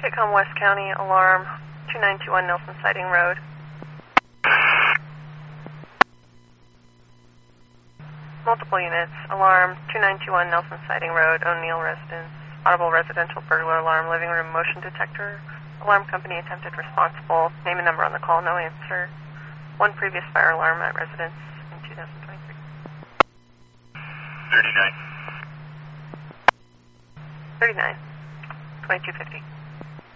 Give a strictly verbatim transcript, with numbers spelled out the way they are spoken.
Tacoma West County, alarm two nine two one Nelson Siding Road. Multiple units, alarm two nine two one Nelson Siding Road, O'Neill Residence. Audible residential burglar alarm, living room motion detector. Alarm company attempted responsible. Name and number on the call, no answer. One previous fire alarm at residence in two thousand twenty-three. thirty-nine. thirty-nine. twenty-two fifty.